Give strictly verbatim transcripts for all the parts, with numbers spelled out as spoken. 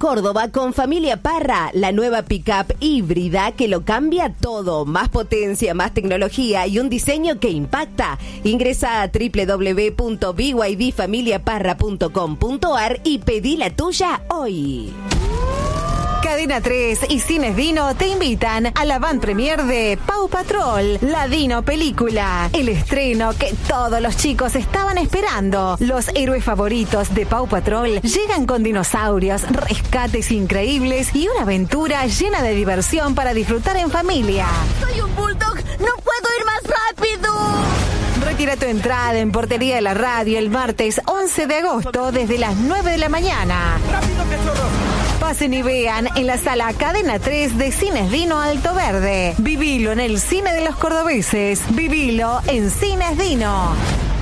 Córdoba con Familia Parra, la nueva pick-up híbrida que lo cambia todo. Más potencia, más tecnología y un diseño que impacta. Ingresa a doble u doble u doble u punto b y d familia parra punto com punto a r y pedí la tuya hoy. Cadena tres y Cines Dino te invitan a la van premier de Paw Patrol, la Dino película. El estreno que todos los chicos estaban esperando. Los héroes favoritos de Paw Patrol llegan con dinosaurios, rescates increíbles y una aventura llena de diversión para disfrutar en familia. ¡Soy un bulldog! ¡No puedo ir más rápido! Retira tu entrada en Portería de la Radio el martes once de agosto desde las nueve de la mañana. ¡Rápido, cachorro! Pasen y vean en la sala Cadena tres de Cines Dino Alto Verde. Vivilo en el cine de los cordobeses. Vivilo en Cines Dino.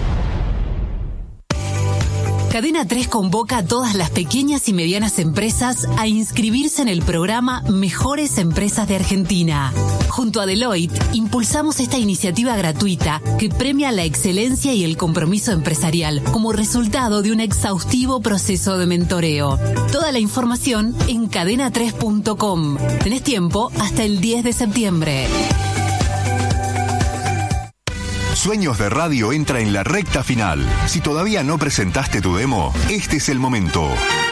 Cadena tres convoca a todas las pequeñas y medianas empresas a inscribirse en el programa Mejores Empresas de Argentina. Junto a Deloitte, impulsamos esta iniciativa gratuita que premia la excelencia y el compromiso empresarial como resultado de un exhaustivo proceso de mentoreo. Toda la información en cadena tres punto com. Tenés tiempo hasta el diez de septiembre. Sueños de Radio entra en la recta final. Si todavía no presentaste tu demo, este es el momento.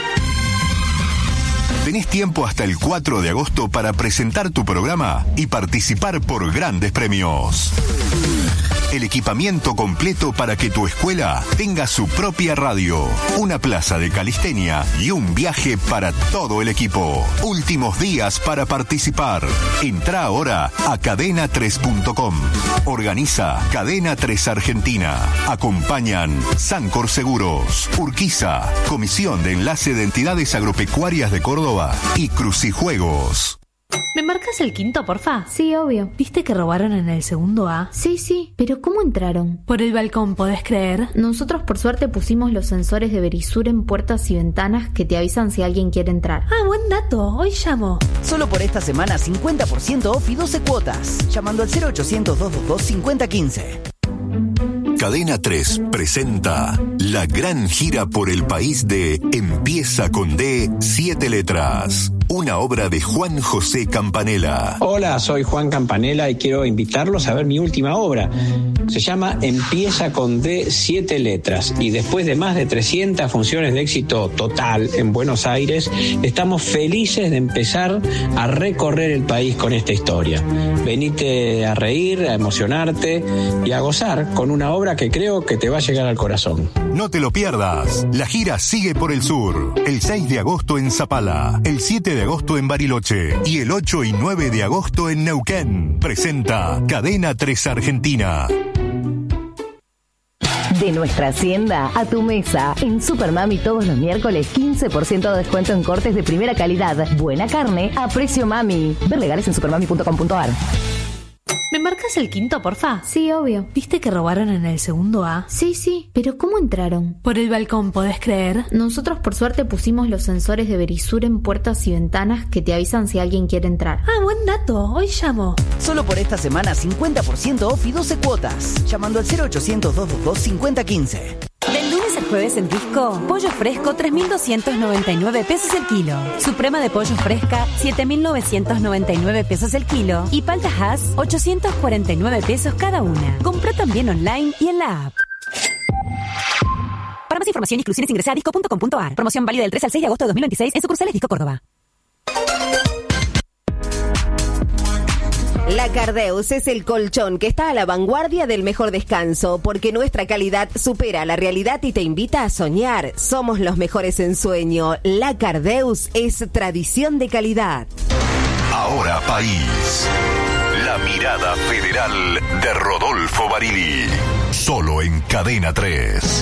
Tenés tiempo hasta el cuatro de agosto para presentar tu programa y participar por grandes premios. El equipamiento completo para que tu escuela tenga su propia radio, una plaza de calistenia y un viaje para todo el equipo. Últimos días para participar. Entrá ahora a cadena tres punto com. Organiza Cadena tres Argentina. Acompañan Sancor Seguros, Urquiza, Comisión de Enlace de Entidades Agropecuarias de Córdoba y Crucijuegos. ¿Me marcas el quinto, porfa? Sí, obvio. ¿Viste que robaron en el segundo A? Sí, sí, pero ¿cómo entraron? Por el balcón, ¿podés creer? Nosotros por suerte pusimos los sensores de Verisur en puertas y ventanas que te avisan si alguien quiere entrar. Ah, buen dato, hoy llamo. Solo por esta semana cincuenta por ciento off y doce cuotas. Llamando al cero ochocientos, dos dos dos, cinco cero uno cinco. Cadena tres presenta la gran gira por el país de Empieza con D, siete letras. Una obra de Juan José Campanella. Hola, soy Juan Campanella y quiero invitarlos a ver mi última obra. Se llama Empieza con D, siete letras. Y después de más de trescientas funciones de éxito total en Buenos Aires, estamos felices de empezar a recorrer el país con esta historia. Venite a reír, a emocionarte y a gozar con una obra que creo que te va a llegar al corazón. No te lo pierdas. La gira sigue por el sur. El seis de agosto en Zapala, el siete de agosto en Bariloche y el ocho y nueve de agosto en Neuquén. Presenta Cadena tres Argentina. De nuestra hacienda a tu mesa. En Supermami todos los miércoles quince por ciento de descuento en cortes de primera calidad. Buena carne a precio mami. Ver legales en supermami punto com punto a r. ¿Me marcas el quinto, porfa? Sí, obvio. ¿Viste que robaron en el segundo A? Sí, sí, pero ¿cómo entraron? Por el balcón, ¿podés creer? Nosotros por suerte pusimos los sensores de Verisur en puertas y ventanas que te avisan si alguien quiere entrar. Ah, buen dato, hoy llamo. Solo por esta semana cincuenta por ciento off y doce cuotas. Llamando al cero ochocientos, dos dos dos, cinco cero uno cinco. Del lunes al jueves en Disco, pollo fresco tres mil doscientos noventa y nueve pesos el kilo. Suprema de pollo fresca siete mil novecientos noventa y nueve pesos el kilo. Y palta Hass ochocientos cuarenta y nueve pesos cada una. Compra también online y en la app. Para más información y exclusiones ingresa a disco punto com punto a r. Promoción válida del tres al seis de agosto de dos mil veintiséis en sucursales Disco Córdoba. La Cardeus es el colchón que está a la vanguardia del mejor descanso, porque nuestra calidad supera la realidad y te invita a soñar. Somos los mejores en sueño. La Cardeus es tradición de calidad. Ahora país. La mirada federal de Rodolfo Barili. Solo en Cadena tres.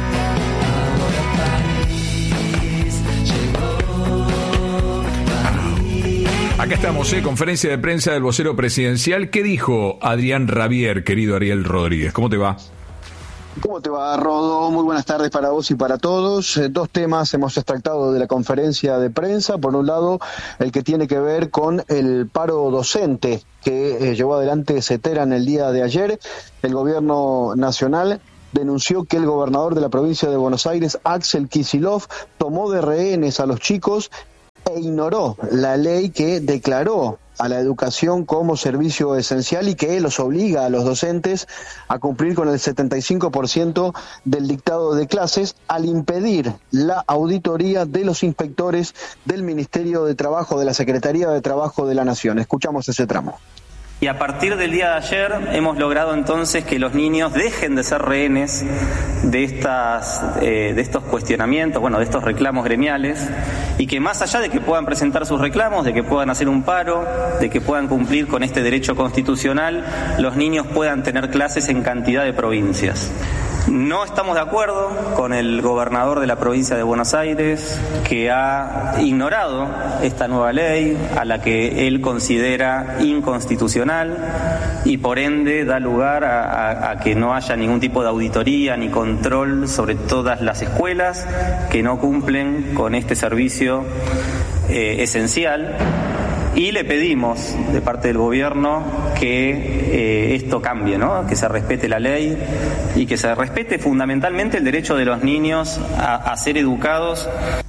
Acá estamos, ¿eh? Conferencia de prensa del vocero presidencial. ¿Qué dijo Adrián Rabier, querido Ariel Rodríguez? ¿Cómo te va? ¿Cómo te va, Rodo? Muy buenas tardes para vos y para todos. Eh, dos temas hemos extractado de la conferencia de prensa. Por un lado, el que tiene que ver con el paro docente que eh, llevó adelante CETERA en el día de ayer. El gobierno nacional denunció que el gobernador de la provincia de Buenos Aires, Axel Kicillof, tomó de rehenes a los chicos e ignoró la ley que declaró a la educación como servicio esencial y que los obliga a los docentes a cumplir con el setenta y cinco por ciento del dictado de clases, al impedir la auditoría de los inspectores del Ministerio de Trabajo, de la Secretaría de Trabajo de la Nación. Escuchamos ese tramo. Y a partir del día de ayer hemos logrado entonces que los niños dejen de ser rehenes de estas, eh, de estos cuestionamientos, bueno, de estos reclamos gremiales, y que más allá de que puedan presentar sus reclamos, de que puedan hacer un paro, de que puedan cumplir con este derecho constitucional, los niños puedan tener clases en cantidad de provincias. No estamos de acuerdo con el gobernador de la provincia de Buenos Aires, que ha ignorado esta nueva ley, a la que él considera inconstitucional, y por ende da lugar a, a, a que no haya ningún tipo de auditoría ni control sobre todas las escuelas que no cumplen con este servicio eh, esencial. Y le pedimos de parte del gobierno que eh, esto cambie, ¿no? Que se respete la ley y que se respete fundamentalmente el derecho de los niños a, a ser educados.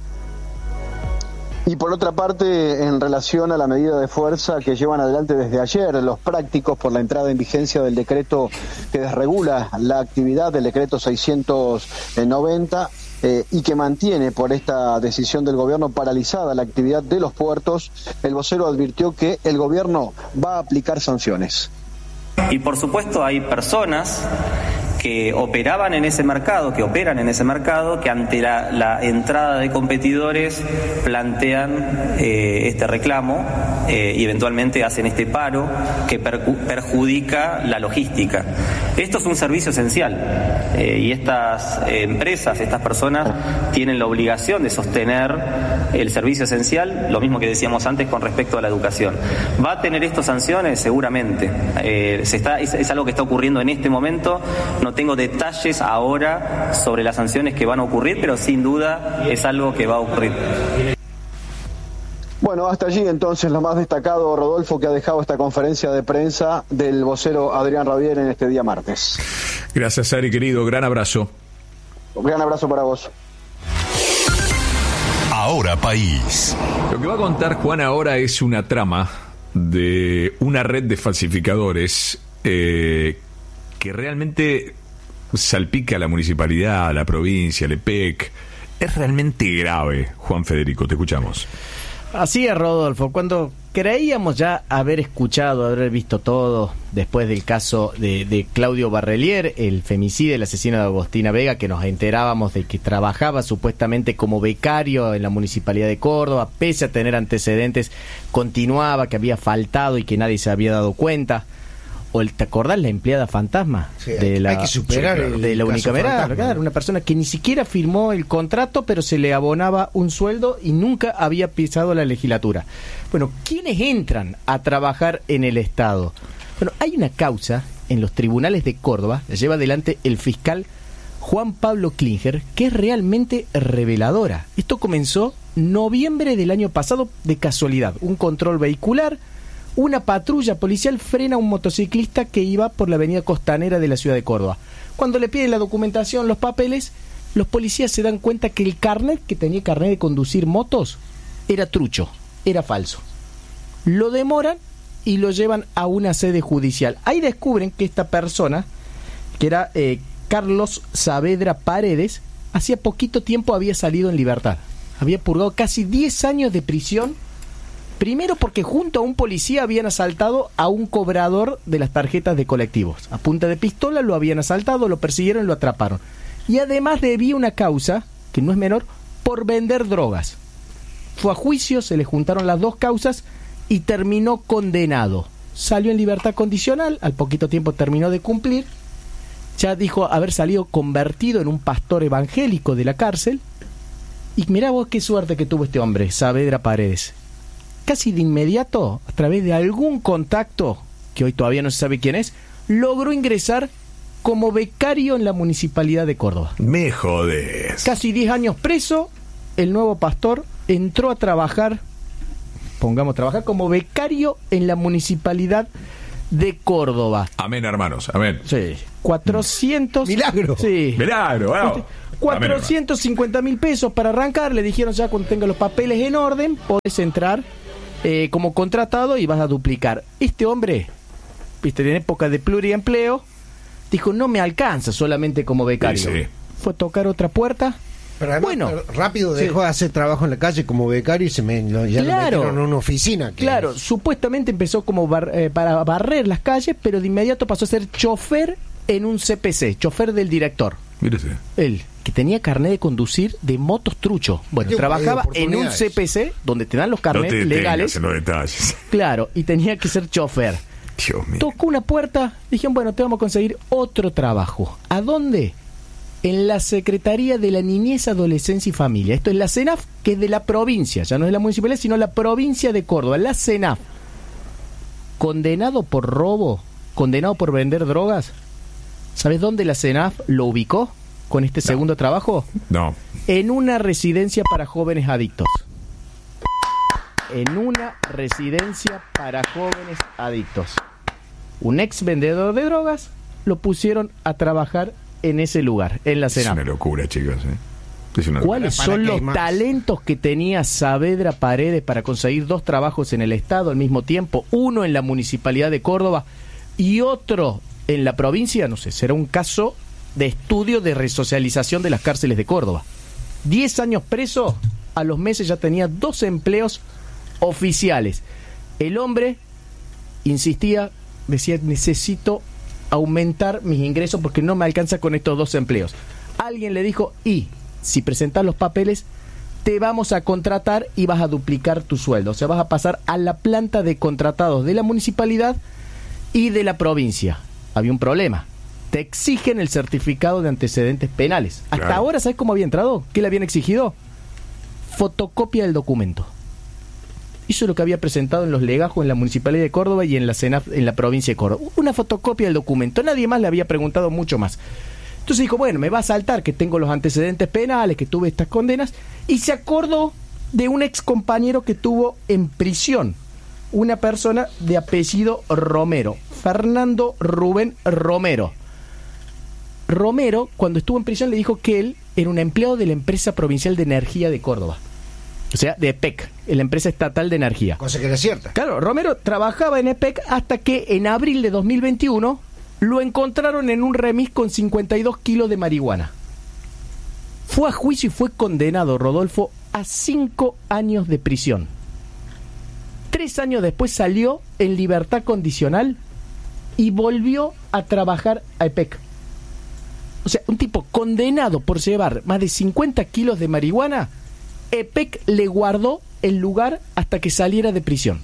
Y por otra parte, en relación a la medida de fuerza que llevan adelante desde ayer los prácticos por la entrada en vigencia del decreto que desregula la actividad, del decreto seiscientos noventa, Eh, y que mantiene por esta decisión del gobierno paralizada la actividad de los puertos, el vocero advirtió que el gobierno va a aplicar sanciones. Y por supuesto hay personas que operaban en ese mercado, que operan en ese mercado, que ante la, la entrada de competidores plantean eh, este reclamo eh, y eventualmente hacen este paro que percu- perjudica la logística. Esto es un servicio esencial eh, y estas eh, empresas, estas personas tienen la obligación de sostener el servicio esencial, lo mismo que decíamos antes con respecto a la educación. ¿Va a tener esto sanciones? Seguramente. Eh, se está, es, es algo que está ocurriendo en este momento. No tengo detalles ahora sobre las sanciones que van a ocurrir, pero sin duda es algo que va a ocurrir. Bueno, hasta allí entonces lo más destacado, Rodolfo, que ha dejado esta conferencia de prensa del vocero Adrián Rabier en este día martes. Gracias, Ari, querido. Gran abrazo. Un gran abrazo para vos. Ahora País. Lo que va a contar Juan ahora es una trama de una red de falsificadores eh, que realmente salpica a la municipalidad, a la provincia, al E P E C. Es realmente grave. Juan Federico, te escuchamos. Así es, Rodolfo. Cuando creíamos ya haber escuchado, haber visto todo, después del caso de, de Claudio Barrelier, el femicidio, el asesino de Agostina Vega, que nos enterábamos de que trabajaba supuestamente como becario en la Municipalidad de Córdoba, pese a tener antecedentes, continuaba, que había faltado y que nadie se había dado cuenta. O el, ¿te acordás la empleada fantasma? Sí, de hay, la, hay que superar de, el de la unicameral, claro, una persona que ni siquiera firmó el contrato, pero se le abonaba un sueldo y nunca había pisado la legislatura. Bueno, ¿quiénes entran a trabajar en el Estado? Bueno, hay una causa en los tribunales de Córdoba, la lleva adelante el fiscal Juan Pablo Klinger, que es realmente reveladora. Esto comenzó noviembre del año pasado de casualidad, un control vehicular. Una patrulla policial frena a un motociclista que iba por la avenida Costanera de la ciudad de Córdoba. Cuando le piden la documentación, los papeles, los policías se dan cuenta que el carnet, que tenía carnet de conducir motos, era trucho, era falso. Lo demoran y lo llevan a una sede judicial. Ahí descubren que esta persona, que era eh, Carlos Saavedra Paredes, hacía poquito tiempo había salido en libertad. Había purgado casi diez años de prisión. Primero porque junto a un policía habían asaltado a un cobrador de las tarjetas de colectivos. A punta de pistola lo habían asaltado, lo persiguieron y lo atraparon. Y además debía una causa, que no es menor, por vender drogas. Fue a juicio, se le juntaron las dos causas y terminó condenado. Salió en libertad condicional, al poquito tiempo terminó de cumplir. Ya dijo haber salido convertido en un pastor evangélico de la cárcel. Y mirá vos qué suerte que tuvo este hombre, Saavedra Paredes. Casi de inmediato, a través de algún contacto, que hoy todavía no se sabe quién es, logró ingresar como becario en la Municipalidad de Córdoba. Me jodes. Casi diez años preso, el nuevo pastor entró a trabajar, pongamos trabajar, como becario en la Municipalidad de Córdoba. Amén, hermanos, amén. Sí. cuatrocientos... Milagro. Sí. Milagro, wow. cuatrocientos cincuenta mil pesos para arrancar. Le dijeron ya cuando tenga los papeles en orden, podés entrar eh, como contratado y vas a duplicar. Este hombre, viste, en época de pluriempleo, dijo, no me alcanza solamente como becario. Sí, sí. Fue a tocar otra puerta. Pero además, bueno, pero rápido dejó sí. de hacer trabajo en la calle como becario y se me, ya claro, lo metieron en una oficina. Que claro, es... supuestamente empezó como bar, eh, para barrer las calles, pero de inmediato pasó a ser chofer en un C P C, chofer del director. Mírese. Él, que tenía carnet de conducir de motos trucho. Bueno, Yo trabajaba en un C P C donde te dan los carnets no te legales. En los detalles. Claro, y tenía que ser chofer. Dios mío. Tocó una puerta, dijeron, bueno, te vamos a conseguir otro trabajo. ¿A dónde? En la Secretaría de la Niñez, Adolescencia y Familia. Esto es la CENAF, que es de la provincia, ya no es la municipalidad, sino la provincia de Córdoba. La CENAF. Condenado por robo, condenado por vender drogas. ¿Sabes dónde la CENAF lo ubicó con este no. segundo trabajo? No. En una residencia para jóvenes adictos. En una residencia para jóvenes adictos. Un ex vendedor de drogas lo pusieron a trabajar en ese lugar, en la CENAF. Es una locura, chicos. ¿eh? Es una ¿Cuáles locura. son los talentos que tenía Saavedra Paredes para conseguir dos trabajos en el Estado al mismo tiempo? Uno en la Municipalidad de Córdoba y otro en la provincia. No sé, será un caso de estudio de resocialización de las cárceles de Córdoba. Diez años preso, a los meses ya tenía dos empleos oficiales. El hombre insistía, decía, necesito aumentar mis ingresos porque no me alcanza con estos dos empleos. Alguien le dijo, y si presentas los papeles, te vamos a contratar y vas a duplicar tu sueldo. O sea, vas a pasar a la planta de contratados de la municipalidad y de la provincia. Había un problema. Te exigen el certificado de antecedentes penales. Hasta claro. ahora, ¿sabes cómo había entrado? ¿Qué le habían exigido? Fotocopia del documento. Hizo lo que había presentado en los legajos en la Municipalidad de Córdoba y en la CENAF en la provincia de Córdoba. Una fotocopia del documento. Nadie más le había preguntado mucho más. Entonces dijo, bueno, me va a saltar que tengo los antecedentes penales, que tuve estas condenas, y se acordó de un ex compañero que tuvo en prisión, una persona de apellido Romero, Fernando Rubén Romero. Romero, cuando estuvo en prisión, le dijo que él era un empleado de la Empresa Provincial de Energía de Córdoba. O sea, de EPEC, la empresa estatal de energía. Cosa que era cierta. Claro, Romero trabajaba en EPEC hasta que en abril de dos mil veintiuno lo encontraron en un remis con cincuenta y dos kilos de marihuana. Fue a juicio y fue condenado, Rodolfo, a cinco años de prisión. Tres años después salió en libertad condicional y volvió a trabajar a EPEC. O sea, un tipo condenado por llevar más de cincuenta kilos de marihuana, EPEC le guardó el lugar hasta que saliera de prisión.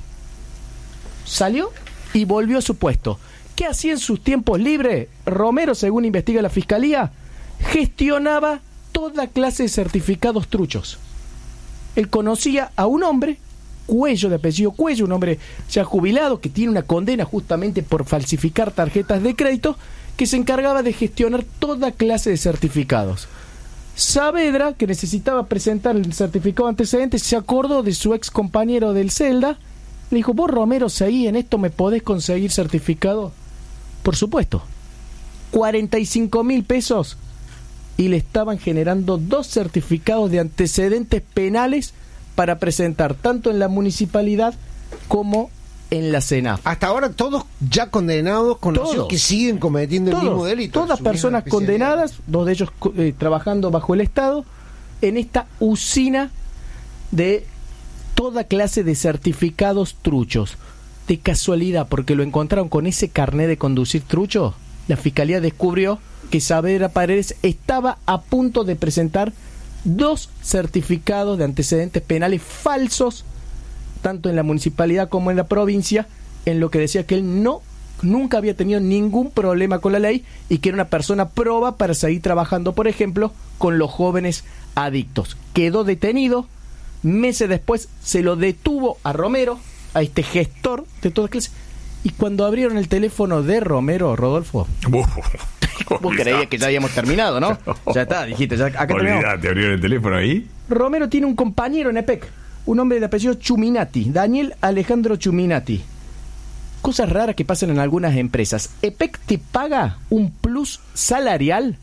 Salió y volvió a su puesto. ¿Qué hacía en sus tiempos libres? Romero, según investiga la Fiscalía, gestionaba toda clase de certificados truchos. Él conocía a un hombre, Cuello, de apellido Cuello, un hombre ya jubilado, que tiene una condena justamente por falsificar tarjetas de crédito, que se encargaba de gestionar toda clase de certificados. Saavedra, que necesitaba presentar el certificado de antecedentes, se acordó de su ex compañero del Celda. Le dijo, vos, Romero, seguí en esto, ¿me podés conseguir certificado? Por supuesto. cuarenta y cinco mil pesos. Y le estaban generando dos certificados de antecedentes penales para presentar tanto en la municipalidad como en la CENAF. Hasta ahora todos ya condenados, conocidos que siguen cometiendo todos, el mismo delito. Todas personas condenadas, dos de ellos eh, trabajando bajo el Estado, en esta usina de toda clase de certificados truchos. De casualidad, porque lo encontraron con ese carnet de conducir trucho, la Fiscalía descubrió que Saavedra Paredes estaba a punto de presentar dos certificados de antecedentes penales falsos, tanto en la municipalidad como en la provincia, en lo que decía que él no nunca había tenido ningún problema con la ley y que era una persona proba para seguir trabajando, por ejemplo, con los jóvenes adictos. Quedó detenido, meses después se lo detuvo a Romero, a este gestor de toda clase, y cuando abrieron el teléfono de Romero, Rodolfo, vos creías que ya habíamos terminado, ¿no? Ya está, dijiste, ya acá terminamos. Olvidate, abrieron el teléfono ahí. Romero tiene un compañero en EPEC, un hombre de apellido Chuminati, Daniel Alejandro Chuminati. Cosas raras que pasan en algunas empresas. EPEC te paga un plus salarial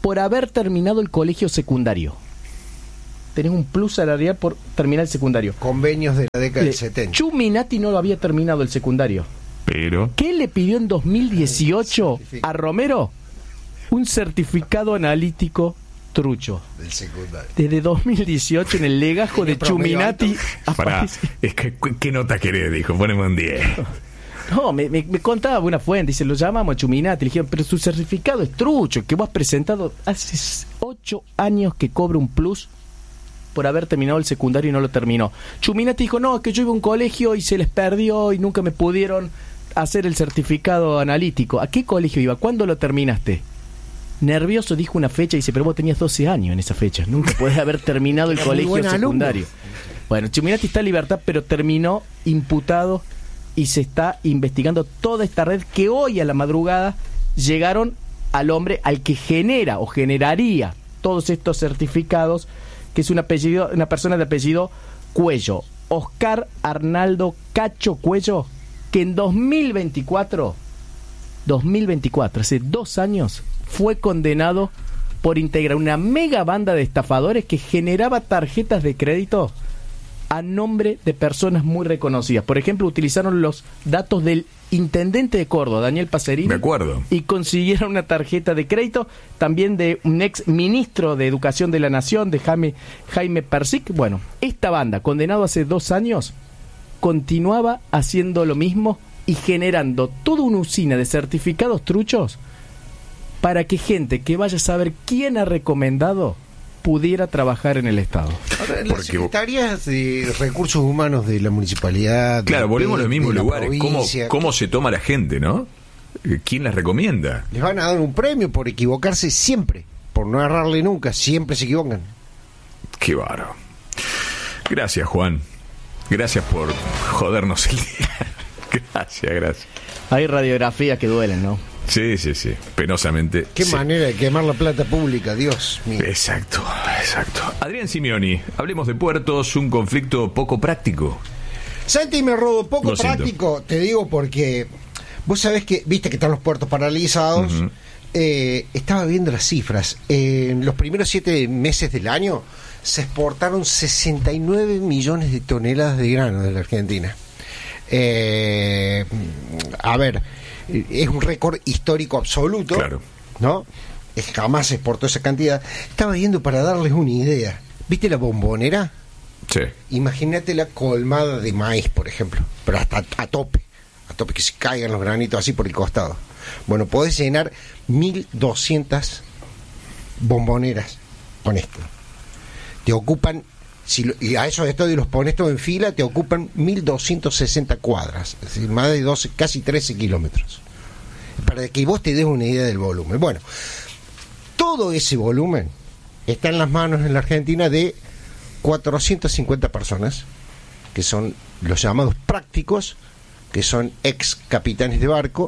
por haber terminado el colegio secundario. Tenés un plus salarial por terminar el secundario. Convenios de la década del setenta. Chuminati no lo había terminado el secundario. Pero... ¿Qué le pidió en dos mil dieciocho a Romero? Un certificado analítico trucho. Del secundario. Desde dos mil dieciocho en el legajo de Chuminati. Pará, es que, ¿qué nota querés? Dijo, poneme un diez. No, me, me, me contaba una fuente, dice, lo llamamos a Chuminati, le dijeron, pero su certificado es trucho, que vos has presentado hace ocho años que cobra un plus por haber terminado el secundario y no lo terminó. Chuminati dijo, no, que yo iba a un colegio y se les perdió y nunca me pudieron hacer el certificado analítico. ¿A qué colegio iba? ¿Cuándo lo terminaste? Nervioso dijo una fecha y dice, pero vos tenías doce años en esa fecha, nunca podés haber terminado el colegio secundario. Alumno. Bueno, Chuminati está en libertad, pero terminó imputado y se está investigando toda esta red que hoy a la madrugada llegaron al hombre al que genera o generaría todos estos certificados, que es un apellido, una persona de apellido Cuello, Oscar Arnaldo Cacho Cuello, que en dos mil veinticuatro, hace dos años, fue condenado por integrar una mega banda de estafadores que generaba tarjetas de crédito a nombre de personas muy reconocidas. Por ejemplo, utilizaron los datos del intendente de Córdoba, Daniel Pacerini. Me acuerdo. Y consiguieron una tarjeta de crédito también de un ex ministro de Educación de la Nación, de Jaime, Jaime Persic. Bueno, esta banda, condenado hace dos años, continuaba haciendo lo mismo y generando toda una usina de certificados truchos para que gente que vaya a saber quién ha recomendado pudiera trabajar en el Estado. Ahora, las secretarías de Recursos Humanos de la Municipalidad... Claro, volvemos a los mismos lugares. ¿Cómo, provincia, ¿Cómo se toma la gente, no? ¿Quién las recomienda? Les van a dar un premio por equivocarse siempre, por no errarle nunca, siempre se equivocan. Qué bárbaro. Gracias, Juan. Gracias por jodernos el día. Gracias, gracias. Hay radiografías que duelen, ¿no? Sí, sí, sí, penosamente. Qué sí. manera de quemar la plata pública, Dios mío. Exacto, exacto. Adrián Simeoni, hablemos de puertos, un conflicto poco práctico. Santi, me robo poco Lo práctico, siento. Te digo porque vos sabés que, viste que están los puertos paralizados. Uh-huh. eh, estaba viendo las cifras. Eh, en los primeros siete meses del año se exportaron sesenta y nueve millones de toneladas de grano de la Argentina. Eh, a ver, es un récord histórico absoluto, claro, ¿no? Es, jamás se exportó esa cantidad. Estaba viendo para darles una idea. ¿Viste la bombonera? Sí. Imagínate la colmada de maíz, por ejemplo, pero hasta a tope, a tope, que se caigan los granitos así por el costado. Bueno, podés llenar mil doscientas bomboneras con esto. Te ocupan, si lo, y a esos estadios los pones todos en fila, te ocupan mil doscientas sesenta cuadras, es decir, más de doce, casi trece kilómetros. Para que vos te des una idea del volumen. Bueno, todo ese volumen está en las manos en la Argentina de cuatrocientas cincuenta personas, que son los llamados prácticos, que son ex capitanes de barco,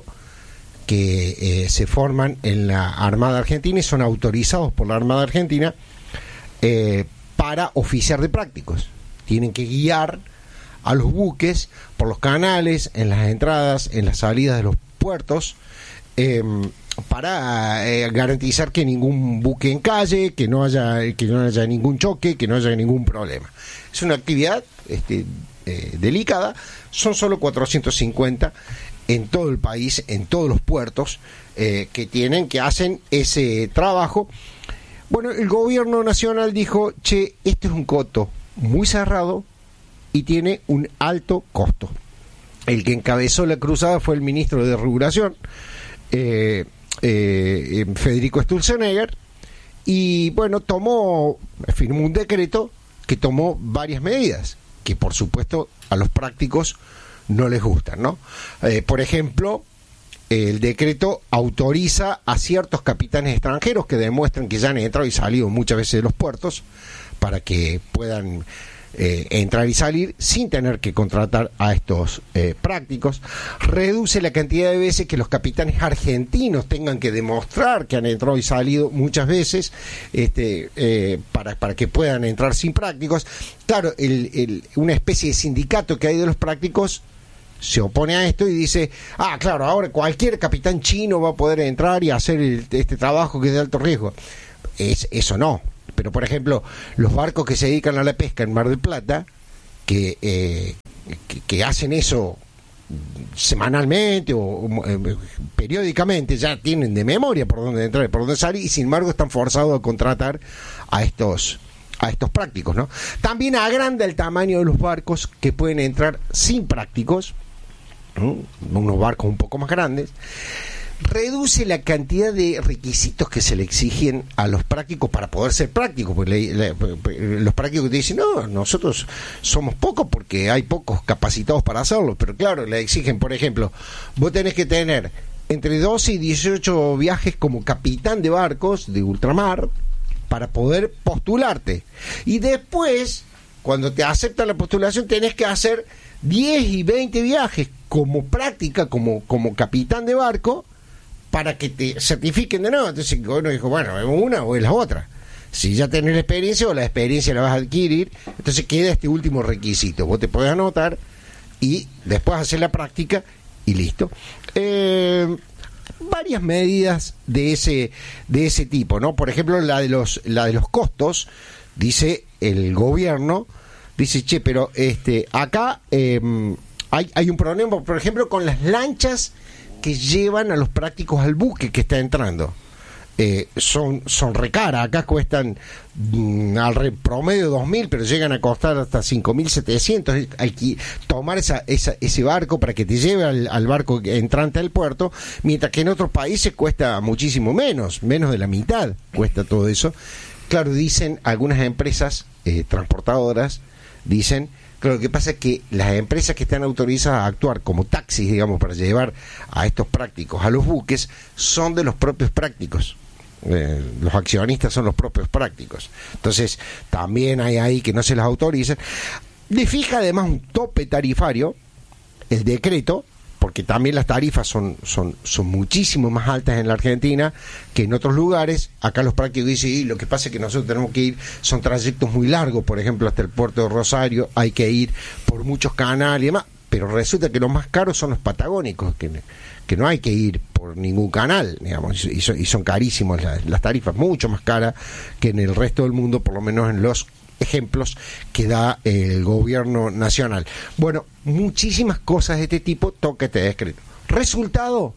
que eh, se forman en la Armada Argentina y son autorizados por la Armada Argentina eh, para oficiar de prácticos. Tienen que guiar a los buques por los canales, en las entradas, en las salidas de los puertos, eh, para eh, garantizar que ningún buque encalle, que no haya que no haya ningún choque, que no haya ningún problema. Es una actividad este, eh, delicada. Son solo cuatrocientos cincuenta en todo el país, en todos los puertos eh, que tienen, que hacen ese trabajo. Bueno, el gobierno nacional dijo, che, este es un coto muy cerrado y tiene un alto costo. El que encabezó la cruzada fue el ministro de Regulación, eh, eh, Federico Sturzenegger, y bueno, tomó, firmó un decreto que tomó varias medidas, que por supuesto a los prácticos no les gustan, ¿no? Eh, por ejemplo, el decreto autoriza a ciertos capitanes extranjeros que demuestran que ya han entrado y salido muchas veces de los puertos para que puedan eh, entrar y salir sin tener que contratar a estos eh, prácticos. Reduce la cantidad de veces que los capitanes argentinos tengan que demostrar que han entrado y salido muchas veces este, eh, para, para que puedan entrar sin prácticos. Claro, el, el, una especie de sindicato que hay de los prácticos se opone a esto y dice, ah, claro, ahora cualquier capitán chino va a poder entrar y hacer el, este trabajo que es de alto riesgo. Es, eso no. Pero, por ejemplo, los barcos que se dedican a la pesca en Mar del Plata, que, eh, que, que hacen eso semanalmente o, o eh, periódicamente, ya tienen de memoria por dónde entrar y por dónde salir, y sin embargo están forzados a contratar a estos a estos prácticos, ¿no? También agranda el tamaño de los barcos que pueden entrar sin prácticos, ¿no? Unos barcos un poco más grandes. Reduce la cantidad de requisitos que se le exigen a los prácticos para poder ser prácticos, porque le, le, los prácticos te dicen, no, nosotros somos pocos porque hay pocos capacitados para hacerlo, pero claro, le exigen, por ejemplo, vos tenés que tener entre doce y dieciocho viajes como capitán de barcos de ultramar para poder postularte, y después, cuando te aceptan la postulación, tenés que hacer diez y veinte viajes como práctica, como, como capitán de barco, para que te certifiquen de nuevo. Entonces uno dijo, bueno, ¿es una o es la otra? Si ya tenés la experiencia o la experiencia la vas a adquirir, entonces queda este último requisito. Vos te podés anotar y después hacer la práctica y listo. Eh, varias medidas de ese de ese tipo, ¿no? Por ejemplo, la de los la de los costos, dice el gobierno, dice, che, pero este acá eh, hay, hay un problema, por ejemplo, con las lanchas que llevan a los prácticos al buque que está entrando. Eh, son son re caras, acá cuestan mm, al re, promedio dos mil, pero llegan a costar hasta cinco mil setecientos. Hay que tomar esa, esa, ese barco para que te lleve al, al barco entrante al puerto, mientras que en otros países cuesta muchísimo menos, menos de la mitad cuesta todo eso. Claro, dicen algunas empresas eh, transportadoras, dicen, lo que pasa es que las empresas que están autorizadas a actuar como taxis, digamos, para llevar a estos prácticos a los buques, son de los propios prácticos. Eh, los accionistas son los propios prácticos. Entonces, también hay ahí que no se las autorizan. Le fija además un tope tarifario, el decreto, porque también las tarifas son, son, son muchísimo más altas en la Argentina que en otros lugares. Acá los prácticos dicen, y lo que pasa es que nosotros tenemos que ir, son trayectos muy largos, por ejemplo, hasta el puerto de Rosario, hay que ir por muchos canales y demás, pero resulta que los más caros son los patagónicos, que, que no hay que ir por ningún canal, digamos, y son, y son carísimos las, las tarifas, mucho más caras que en el resto del mundo, por lo menos en los ejemplos que da el gobierno nacional. Bueno, muchísimas cosas de este tipo toca este decreto. Resultado,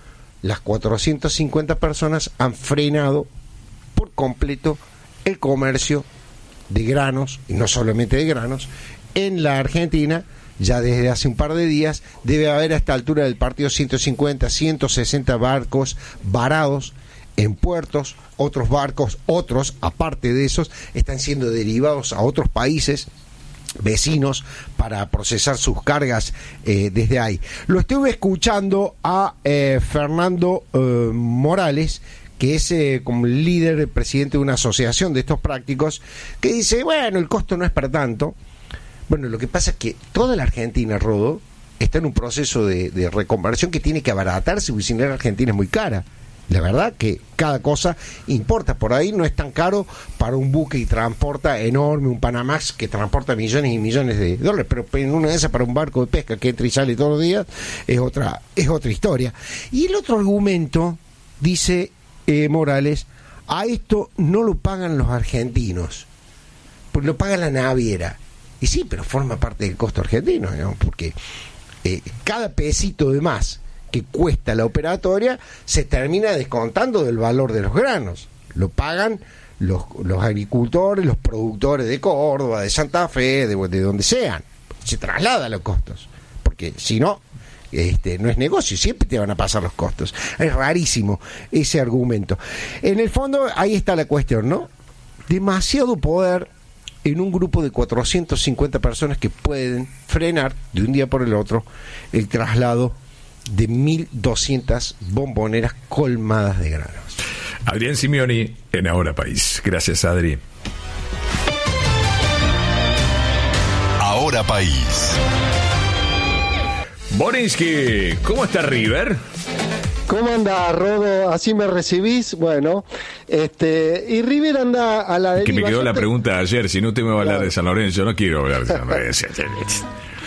las cuatrocientas cincuenta personas han frenado por completo el comercio de granos, y no solamente de granos, en la Argentina. Ya desde hace un par de días debe haber a esta altura del partido ciento cincuenta, ciento sesenta barcos varados en puertos. Otros barcos, otros, aparte de esos, están siendo derivados a otros países vecinos para procesar sus cargas eh, desde ahí. Lo estuve escuchando a eh, Fernando eh, Morales, que es eh, como líder, presidente de una asociación de estos prácticos, que dice, bueno, el costo no es para tanto. Bueno, lo que pasa es que toda la Argentina, Rodo, está en un proceso de, de reconversión que tiene que abaratarse, porque si no la Argentina es muy cara. La verdad que cada cosa importa. Por ahí no es tan caro para un buque y transporta enorme, un Panamax que transporta millones y millones de dólares, pero en una de esas para un barco de pesca que entra y sale todos los días es otra, es otra historia. Y el otro argumento, dice eh, Morales, a esto no lo pagan los argentinos, porque lo paga la naviera. Y sí, pero forma parte del costo argentino, ¿no? Porque eh, cada pesito de más que cuesta la operatoria se termina descontando del valor de los granos. Lo pagan los, los agricultores, los productores de Córdoba, de Santa Fe, de, de donde sean. Se traslada los costos, porque si no, este, no es negocio, siempre te van a pasar los costos. Es rarísimo ese argumento. En el fondo, ahí está la cuestión, ¿no? Demasiado poder en un grupo de cuatrocientas cincuenta personas que pueden frenar de un día por el otro el traslado de mil doscientas bomboneras colmadas de granos. Adrián Simeoni en Ahora País. Gracias, Adri. Ahora País. Borinsky, ¿cómo está River? ¿Cómo anda, Rodo? ¿Así me recibís? Bueno, este y River anda a la deriva. Que me quedó Yo la te... pregunta ayer, si no te me va a hablar claro. de San Lorenzo, yo no quiero hablar de San Lorenzo.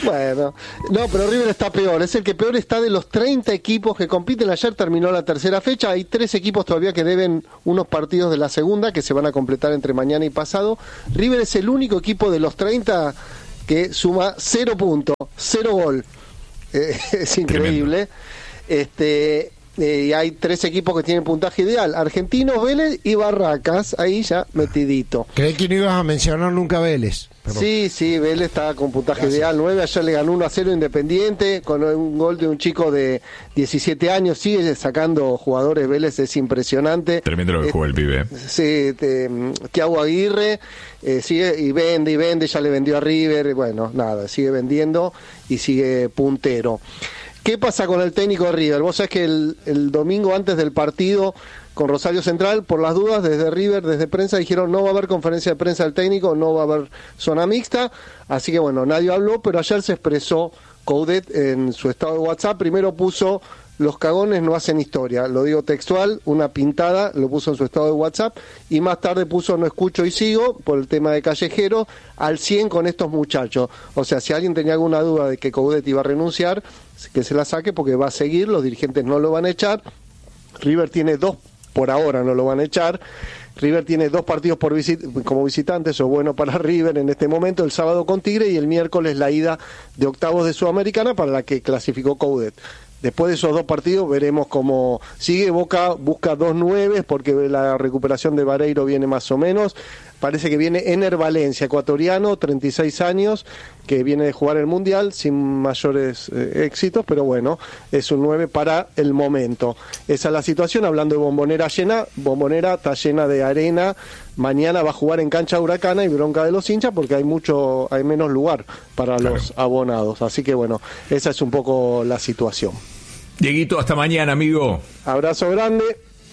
Bueno, no, pero River está peor, es el que peor está de los treinta equipos que compiten. Ayer terminó la tercera fecha, hay tres equipos todavía que deben unos partidos de la segunda que se van a completar entre mañana y pasado. River es el único equipo de los treinta que suma cero puntos, cero gol. Eh, es increíble. Tremendo. Este... Eh, y hay tres equipos que tienen puntaje ideal: Argentinos, Vélez y Barracas, ahí ya metidito. Creí que no ibas a mencionar nunca Vélez. Pero... Sí, sí, Vélez está con puntaje Gracias. ideal nueve, ayer le ganó uno a cero Independiente, con un gol de un chico de diecisiete años, sigue sacando jugadores Vélez, es impresionante. Tremendo lo que eh, jugó el pibe. Sí, Thiago Aguirre, eh, sigue y vende y vende, ya le vendió a River, bueno, nada, sigue vendiendo y sigue puntero. ¿Qué pasa con el técnico de River? Vos sabés que el, el domingo antes del partido con Rosario Central, por las dudas, desde River, desde prensa, dijeron no va a haber conferencia de prensa del técnico, no va a haber zona mixta, así que bueno, nadie habló, pero ayer se expresó Coudet en su estado de WhatsApp. Primero puso: los cagones no hacen historia, lo digo textual, una pintada, lo puso en su estado de WhatsApp, y más tarde puso: no escucho y sigo, por el tema de Callejero, al cien con estos muchachos. O sea, si alguien tenía alguna duda de que Coudet iba a renunciar, que se la saque, porque va a seguir, los dirigentes no lo van a echar. River tiene dos, por ahora no lo van a echar. River tiene dos partidos por visit- como visitante, eso es bueno para River en este momento: el sábado con Tigre y el miércoles la ida de octavos de Sudamericana, para la que clasificó Coudet. Después de esos dos partidos veremos cómo sigue. Boca busca dos nueves porque la recuperación de Vareiro viene más o menos. Parece que viene Ener Valencia, ecuatoriano, treinta y seis años, que viene de jugar el Mundial sin mayores eh, éxitos, pero bueno, es un nueve para el momento. Esa es la situación. Hablando de Bombonera llena, Bombonera está llena de arena. Mañana va a jugar en cancha huracana y bronca de los hinchas porque hay mucho, hay menos lugar para claro. los abonados. Así que bueno, esa es un poco la situación. Dieguito, hasta mañana, amigo. Abrazo grande.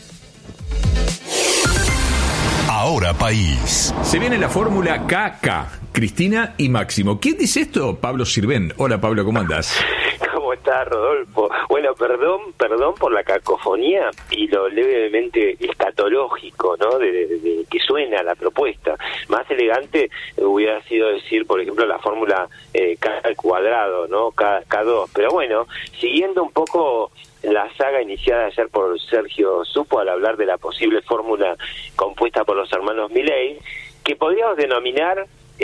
Ahora País. Se viene la fórmula K K, Cristina y Máximo. ¿Quién dice esto? Pablo Sirven. Hola, Pablo, ¿cómo andás? ¿Cómo estás, Rodolfo? Bueno, perdón, perdón por la cacofonía y lo levemente escatológico, ¿no? De, de, de que suena la propuesta. Más elegante hubiera sido decir, por ejemplo, la fórmula eh, K al cuadrado, ¿no? K, K2. Pero bueno, siguiendo un poco la saga iniciada ayer por Sergio Supo al hablar de la posible fórmula compuesta por los hermanos Milei, que podríamos denominar,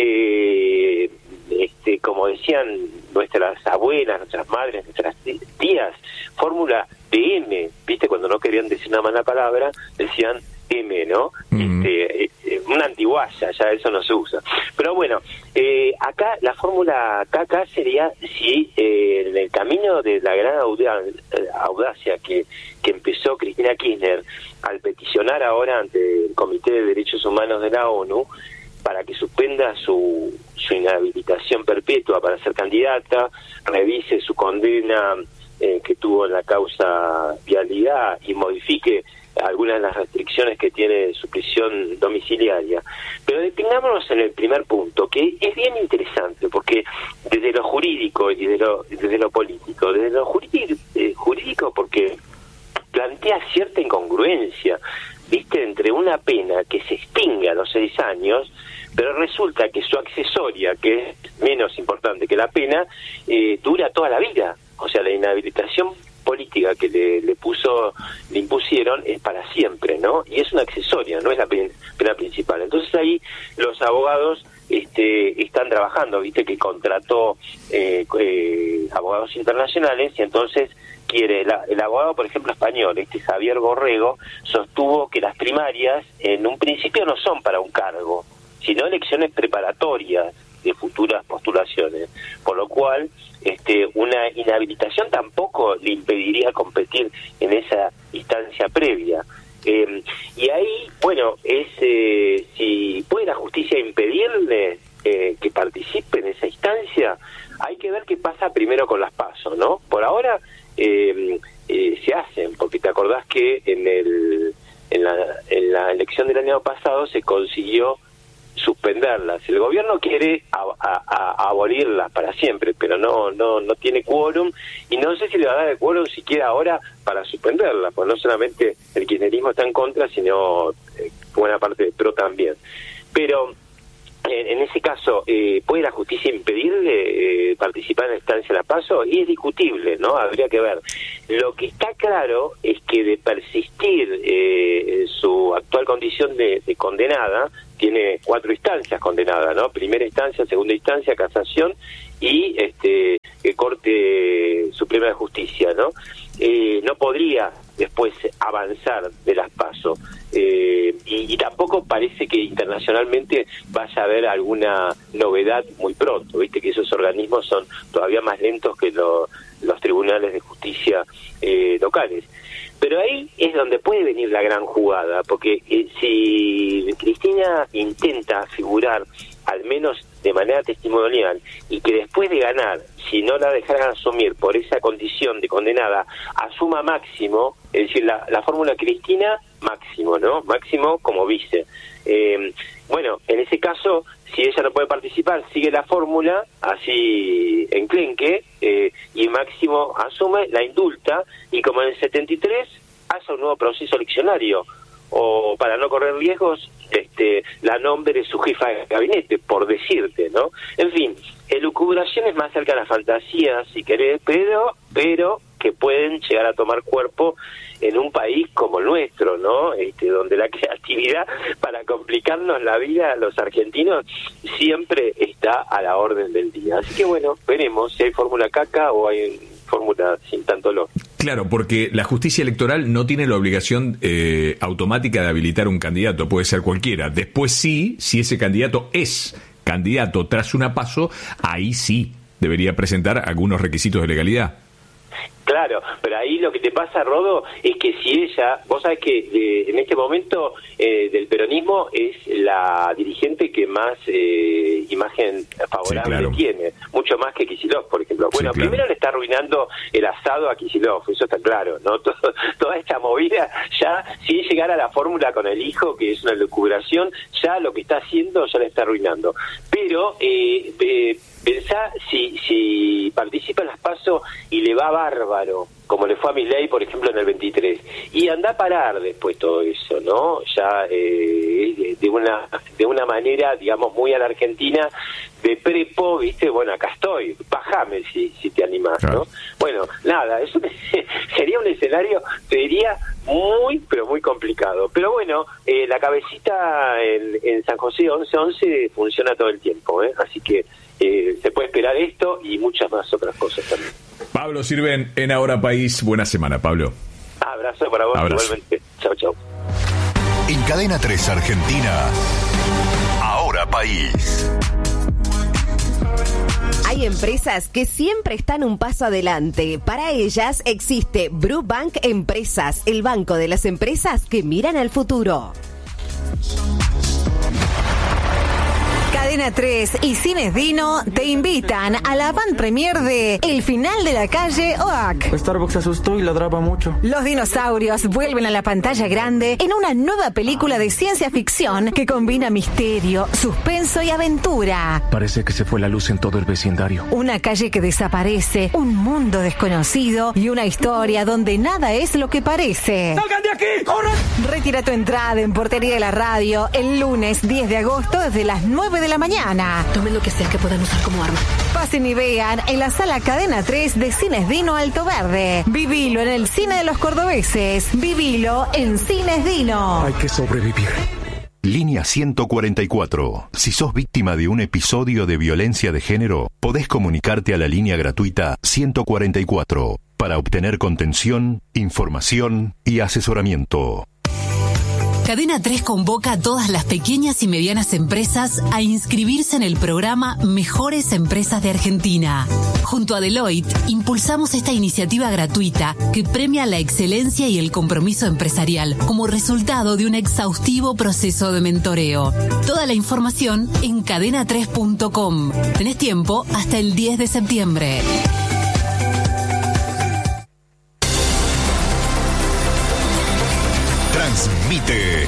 eh, este, como decían nuestras abuelas, nuestras madres, nuestras tías, fórmula de M, ¿viste? Cuando no querían decir una mala palabra, decían M, ¿no? Mm. Este, eh, una antiguaya, ya eso no se usa. Pero bueno, eh, acá la fórmula K K sería si eh, en el camino de la gran audacia, audacia que, que empezó Cristina Kirchner al peticionar ahora ante el Comité de Derechos Humanos de la ONU para que suspenda su, su inhabilitación perpetua para ser candidata, revise su condena eh, que tuvo en la causa vialidad y modifique algunas de las restricciones que tiene su prisión domiciliaria. Pero detengámonos en el primer punto, que es bien interesante, porque desde lo jurídico y desde lo, desde lo político, desde lo jurídico, eh, jurídico porque plantea cierta incongruencia, viste, entre una pena que se extingue a los seis años, pero resulta que su accesoria, que es menos importante que la pena, eh, dura toda la vida. O sea, la inhabilitación política que le, le puso, le impusieron es para siempre, ¿no? Y es una accesoria, no es la pena, pena principal. Entonces ahí los abogados este, están trabajando, viste que contrató eh, eh, abogados internacionales y entonces quiere, la, el abogado, por ejemplo, español, este Javier Borrego, sostuvo que las primarias en un principio no son para un cargo, sino elecciones preparatorias de futuras postulaciones, por lo cual este, una inhabilitación tampoco le impediría competir en esa instancia previa. Eh, y ahí, bueno, es eh, si puede la justicia impedirle eh, que participe en esa instancia, hay que ver qué pasa primero con las PASO, ¿no? Por ahora eh, eh, se hacen, porque te acordás que en, el, en, la, en la elección del año pasado se consiguió suspenderlas. El gobierno quiere a, a, a abolirlas para siempre, pero no no no tiene quórum y no sé si le va a dar el quórum siquiera ahora para suspenderlas, pues no solamente el kirchnerismo está en contra, sino eh, buena parte de PRO también. Pero en, en ese caso, eh, ¿puede la justicia impedirle eh, participar en la instancia de la PASO? Y es discutible, ¿no? Habría que ver. Lo que está claro es que de persistir eh, su actual condición de, de condenada, tiene cuatro instancias condenadas, ¿no? Primera instancia, segunda instancia, casación y este eh, Corte Suprema de Justicia, ¿no? Eh, no podría después avanzar de las PASO. Eh, y, y tampoco parece que internacionalmente vaya a haber alguna novedad muy pronto, viste que esos organismos son todavía más lentos que lo, los tribunales de justicia eh, locales. Pero ahí es donde puede venir la gran jugada, porque eh, si Cristina intenta figurar al menos de manera testimonial y que después de ganar, si no la dejaran asumir por esa condición de condenada, asuma máximo, es decir, la, la fórmula Cristina máximo, ¿no? Máximo como vice. Eh, bueno, en ese caso, si ella no puede participar, sigue la fórmula, así enclenque, eh, y Máximo asume, la indulta, y como en el setenta y tres, hace un nuevo proceso eleccionario, o para no correr riesgos, este, la nombre de su jefa de gabinete, por decirte, ¿no? En fin, elucubraciones más cerca de la fantasía, si querés, pero, pero que pueden llegar a tomar cuerpo en un país como el nuestro, ¿no? Este, donde la creatividad para complicarnos la vida a los argentinos siempre está a la orden del día. Así que bueno, veremos si hay fórmula caca o hay fórmula sin tanto olor. Claro, porque la justicia electoral no tiene la obligación eh, automática de habilitar un candidato, puede ser cualquiera. Después sí, si ese candidato es candidato tras una PASO, ahí sí debería presentar algunos requisitos de legalidad. Claro, pero ahí lo que te pasa, Rodo, es que si ella, vos sabés que eh, en este momento eh, del peronismo es la dirigente que más eh, imagen favorable sí, claro. tiene, mucho más que Kicillof, por ejemplo. Bueno, sí, claro. primero le está arruinando el asado a Kicillof, eso está claro, ¿no? Todo, toda esta movida, ya, si llegara a la fórmula con el hijo, que es una lucubración, ya lo que está haciendo ya le está arruinando. Pero, eh, eh, pensá si, si participa en las PASO y le va bárbaro, como le fue a Milei, por ejemplo, en el veintitrés, y anda a parar después todo eso, ¿no? Ya eh, de una de una manera, digamos, muy a la Argentina, de prepo, ¿viste? Bueno, acá estoy, bájame si, si te animás, ¿no? Claro. Bueno, nada, eso sería un escenario, te diría, muy, pero muy complicado. Pero bueno, eh, la cabecita en, en San José once once funciona todo el tiempo, ¿eh? Así que Eh, se puede esperar esto y muchas más otras cosas también. Pablo Sirven en Ahora País. Buena semana, Pablo. Abrazo para vos. Abrazo. Igualmente. Chau, chau. En Cadena tres Argentina, Ahora País. Hay empresas que siempre están un paso adelante. Para ellas existe Brubank Empresas, el banco de las empresas que miran al futuro. Cadena tres y Cines Dino te invitan a la van premier de El final de la calle Oak. Starbucks se asustó y ladraba mucho. Los dinosaurios vuelven a la pantalla grande en una nueva película de ciencia ficción que combina misterio, suspenso y aventura. Parece que se fue la luz en todo el vecindario. Una calle que desaparece, un mundo desconocido y una historia donde nada es lo que parece. ¡Salgan de aquí! ¡Corran! Retira tu entrada en Portería de la Radio el lunes diez de agosto desde las nueve de la mañana. Tomen lo que sea que puedan usar como arma. Pasen y vean en la sala Cadena tres de Cines Dino Alto Verde. Vivilo en el cine de los cordobeses. Vivilo en Cines Dino. Hay que sobrevivir. Línea ciento cuarenta y cuatro. Si sos víctima de un episodio de violencia de género, podés comunicarte a la línea gratuita ciento cuarenta y cuatro para obtener contención, información y asesoramiento. Cadena tres convoca a todas las pequeñas y medianas empresas a inscribirse en el programa Mejores Empresas de Argentina. Junto a Deloitte, impulsamos esta iniciativa gratuita que premia la excelencia y el compromiso empresarial como resultado de un exhaustivo proceso de mentoreo. Toda la información en cadena tres punto com. Tenés tiempo hasta el diez de septiembre. Transmite